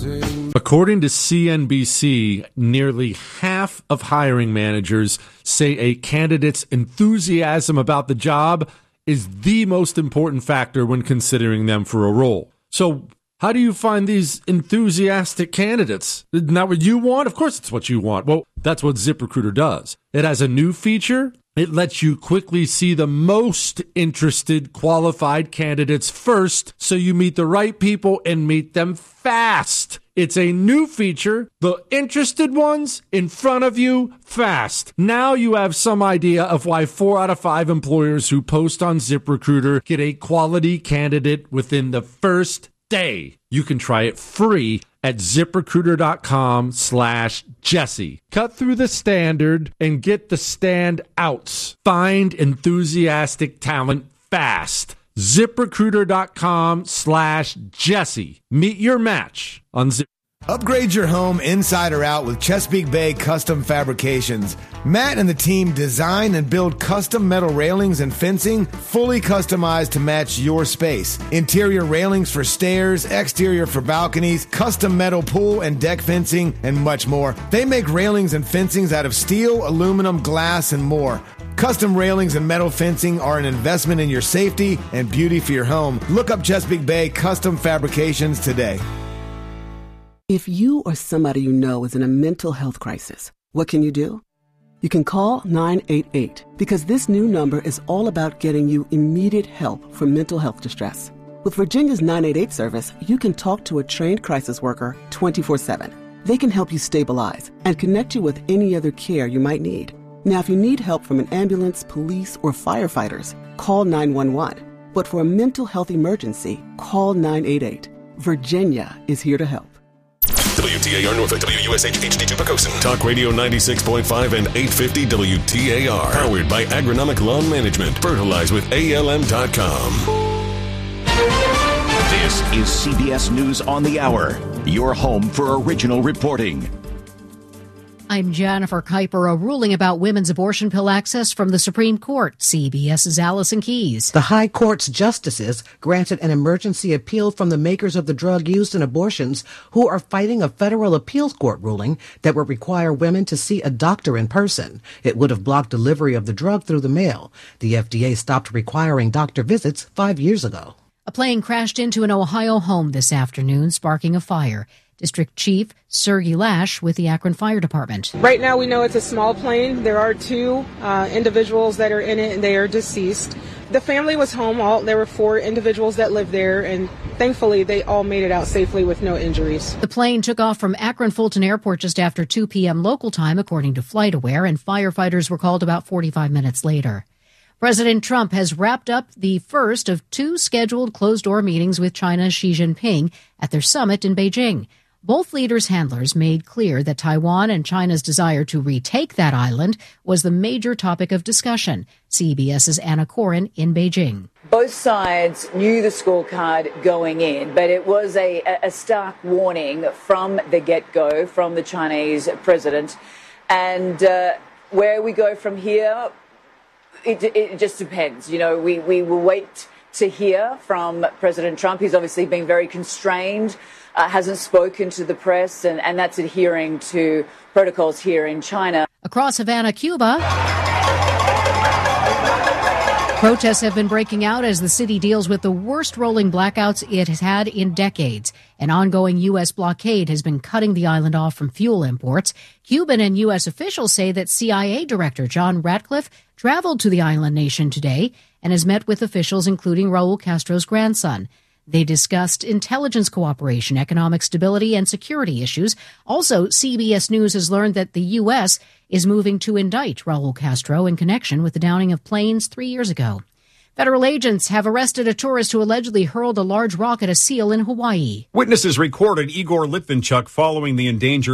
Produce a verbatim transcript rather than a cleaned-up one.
According to C N B C, nearly half of hiring managers say a candidate's enthusiasm about the job is the most important factor when considering them for a role. So how do you find these enthusiastic candidates? Isn't that what you want? Of course it's what you want. Well, that's what ZipRecruiter does. It has a new feature. It lets you quickly see the most interested qualified candidates first, so you meet the right people and meet them fast. It's a new feature. The interested ones in front of you fast. Now you have some idea of why four out of five employers who post on ZipRecruiter get a quality candidate within the first day. You can try it free at ZipRecruiter.com slash Jesse. Cut through the standard and get the standouts. Find enthusiastic talent fast. ZipRecruiter.com slash Jesse. Meet your match on Zip. Upgrade your home inside or out with Chesapeake Bay Custom Fabrications. Matt and the team design and build custom metal railings and fencing fully customized to match your space. Interior railings for stairs, exterior for balconies, custom metal pool and deck fencing, and much more. They make railings and fencings out of steel, aluminum, glass, and more. Custom railings and metal fencing are an investment in your safety and beauty for your home. Look up Chesapeake Bay Custom Fabrications today. If you or somebody you know is in a mental health crisis, what can you do? You can call nine eight eight because this new number is all about getting you immediate help for mental health distress. With Virginia's nine eight eight service, you can talk to a trained crisis worker twenty-four seven. They can help you stabilize and connect you with any other care you might need. Now, if you need help from an ambulance, police, or firefighters, call nine one one. But for a mental health emergency, call nine eight eight. Virginia is here to help. W T A R Norfolk, W U S H H D two Pocosin. Talk Radio ninety-six point five and eight fifty W T A R. Powered by Agronomic Lawn Management. Fertilize with A L M dot com. This is C B S News on the Hour. Your home for original reporting. I'm Jennifer Kuiper. A ruling about women's abortion pill access from the Supreme Court. CBS's Allison Keyes. The High Court's justices granted an emergency appeal from the makers of the drug used in abortions who are fighting a federal appeals court ruling that would require women to see a doctor in person. It would have blocked delivery of the drug through the mail. The F D A stopped requiring doctor visits five years ago. A plane crashed into an Ohio home this afternoon, sparking a fire. District Chief Sergey Lash with the Akron Fire Department. Right now we know it's a small plane. There are two uh, individuals that are in it and they are deceased. The family was home. All there were four individuals that lived there, and thankfully they all made it out safely with no injuries. The plane took off from Akron Fulton Airport just after two p.m. local time, according to FlightAware, and firefighters were called about forty-five minutes later. President Trump has wrapped up the first of two scheduled closed-door meetings with China's Xi Jinping at their summit in Beijing. Both leaders' handlers made clear that Taiwan and China's desire to retake that island was the major topic of discussion. CBS's Anna Corin in Beijing. Both sides knew the scorecard going in, but it was a, a stark warning from the get-go from the Chinese president. And uh, where we go from here, it, it just depends. You know, we, we will wait to hear from President Trump. He's obviously been very constrained. Uh, hasn't spoken to the press, and, and that's adhering to protocols here in China. Across Havana, Cuba, protests have been breaking out as the city deals with the worst rolling blackouts it has had in decades. An ongoing U S blockade has been cutting the island off from fuel imports. Cuban and U S officials say that C I A Director John Ratcliffe traveled to the island nation today and has met with officials, including Raul Castro's grandson. They discussed intelligence cooperation, economic stability, and security issues. Also, C B S News has learned that the U S is moving to indict Raul Castro in connection with the downing of planes three years ago. Federal agents have arrested a tourist who allegedly hurled a large rock at a seal in Hawaii. Witnesses recorded Igor Litvinchuk following the endangered